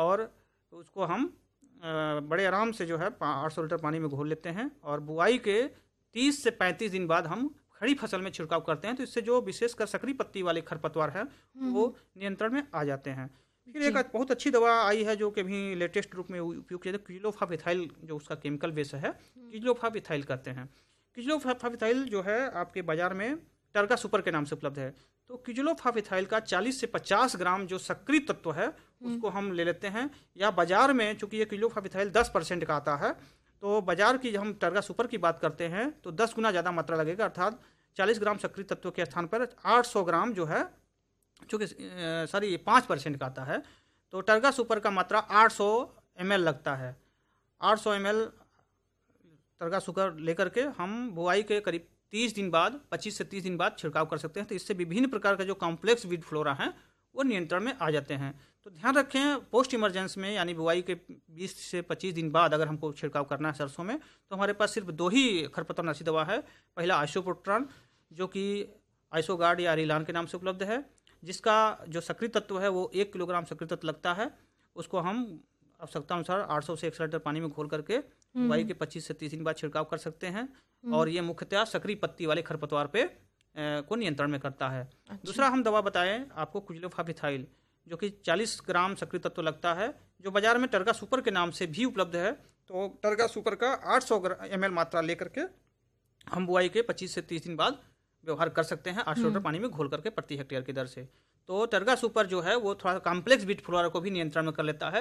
और उसको हम बड़े आराम से जो है 800 लीटर पानी में घोल लेते हैं और बुआई के 30 से 35 दिन बाद हम खड़ी फसल में छिड़काव करते हैं। तो इससे जो विशेषकर सकरी पत्ती वाले खरपतवार है वो नियंत्रण में आ जाते हैं। फिर एक बहुत अच्छी दवा आई है जो कि अभी लेटेस्ट रूप में उपयोग किया जाता है, क्विलोफाविथाइल, जो उसका केमिकल बेस है, क्विलोफाविथाइल कहते हैं। क्विलोफाविथाइल जो है आपके बाजार में टर्गा सुपर के नाम से उपलब्ध है। तो क्विलोफाविथाइल का 40 से 50 ग्राम जो सक्रिय तत्व है उसको हम ले लेते हैं, या बाजार में चूंकि ये क्विलोफाविथाइल 10% का आता है, तो बाजार की हम टर्गा सुपर की बात करते हैं तो 10 गुना ज़्यादा मात्रा लगेगा, अर्थात 40 ग्राम सक्रिय तत्व के स्थान पर 800 ग्राम जो है, चूँकि 5% का आता है, तो टर्गा सुपर का मात्रा 800 ml लगता है। 800 ml टर्गा सुपर लेकर के हम बुआई के करीब 30 दिन बाद, 25 से 30 दिन बाद छिड़काव कर सकते हैं। तो इससे विभिन्न प्रकार का जो कॉम्प्लेक्स वीड फ्लोरा हैं वो नियंत्रण में आ जाते हैं। तो ध्यान रखें, पोस्ट इमरजेंसी में यानी बुआई के 20 से 25 दिन बाद अगर हमको छिड़काव करना है सरसों में, तो हमारे पास सिर्फ 2 ही खरपतवारनाशी दवा है। पहला आइसोप्रोट्रॉन, जो कि आइसोगार्ड या रिलान के नाम से उपलब्ध है, जिसका जो सक्रिय तत्व है वो 1 किलोग्राम सक्रिय तत्व लगता है। उसको हम आवश्यकता अनुसार 800 से 100 लीटर पानी में घोल करके बुआई के 25 से 30 दिन बाद छिड़काव कर सकते हैं। और ये मुख्यतः सक्रिय पत्ती वाले खरपतवार पे को नियंत्रण में करता है। दूसरा हम दवा बताएं आपको क्विलोफाविथाइल, जो कि 40 ग्राम सक्रिय तत्व लगता है, जो बाजार में टर्गा सुपर के नाम से भी उपलब्ध है। तो टर्गा सुपर का 800 ml मात्रा लेकर के हम बुआई के 25 से 30 दिन बाद व्यवहार कर सकते हैं 800 लीटर पानी में घोल करके प्रति हेक्टेयर की दर से। तो टर्गा सुपर जो है वो थोड़ा कॉम्प्लेक्स वीड फ्लोरा को भी नियंत्रण में कर लेता है।